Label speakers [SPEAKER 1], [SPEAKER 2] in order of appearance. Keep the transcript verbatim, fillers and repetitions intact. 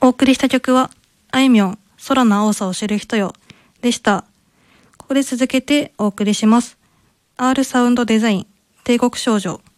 [SPEAKER 1] お送りした曲は、あいみょん、空の青さを知る人よ、でした。ここで続けてお送りします。R サウンドデザイン、帝国少女。